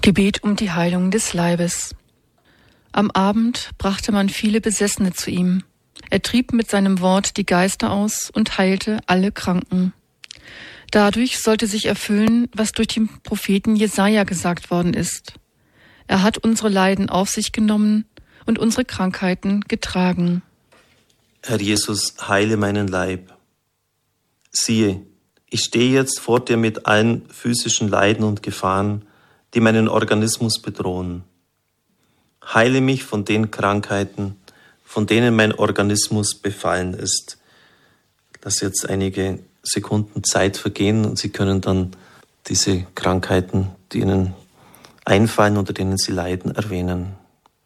Gebet um die Heilung des Leibes. Am Abend brachte man viele Besessene zu ihm. Er trieb mit seinem Wort die Geister aus und heilte alle Kranken. Dadurch sollte sich erfüllen, was durch den Propheten Jesaja gesagt worden ist. Er hat unsere Leiden auf sich genommen und unsere Krankheiten getragen. Herr Jesus, heile meinen Leib. Siehe, ich stehe jetzt vor dir mit allen physischen Leiden und Gefahren, die meinen Organismus bedrohen. Heile mich von den Krankheiten, von denen mein Organismus befallen ist. Lass jetzt einige Sekunden Zeit vergehen und Sie können dann diese Krankheiten, die Ihnen einfallen, unter denen Sie leiden, erwähnen.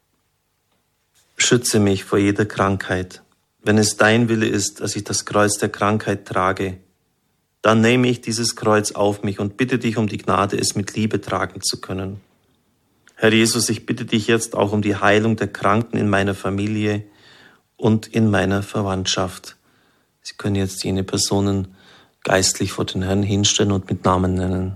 Schütze mich vor jeder Krankheit. Wenn es dein Wille ist, dass ich das Kreuz der Krankheit trage, dann nehme ich dieses Kreuz auf mich und bitte dich um die Gnade, es mit Liebe tragen zu können. Herr Jesus, ich bitte dich jetzt auch um die Heilung der Kranken in meiner Familie und in meiner Verwandtschaft. Sie können jetzt jene Personen geistlich vor den Herrn hinstellen und mit Namen nennen.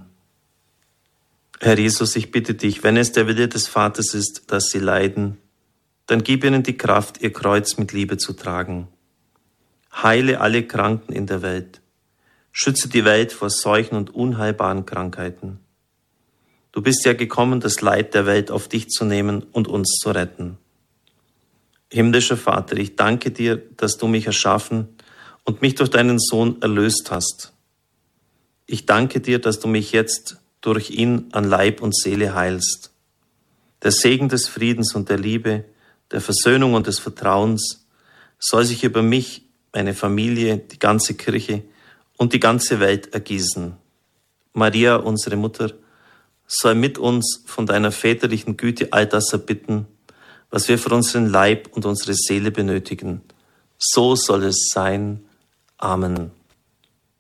Herr Jesus, ich bitte dich, wenn es der Wille des Vaters ist, dass sie leiden, dann gib ihnen die Kraft, ihr Kreuz mit Liebe zu tragen. Heile alle Kranken in der Welt. Schütze die Welt vor Seuchen und unheilbaren Krankheiten. Du bist ja gekommen, das Leid der Welt auf dich zu nehmen und uns zu retten. Himmlischer Vater, ich danke dir, dass du mich erschaffen und mich durch deinen Sohn erlöst hast. Ich danke dir, dass du mich jetzt durch ihn an Leib und Seele heilst. Der Segen des Friedens und der Liebe, der Versöhnung und des Vertrauens soll sich über mich, meine Familie, die ganze Kirche und die ganze Welt ergießen. Maria, unsere Mutter, soll mit uns von deiner väterlichen Güte all das erbitten, was wir für unseren Leib und unsere Seele benötigen. So soll es sein. Amen.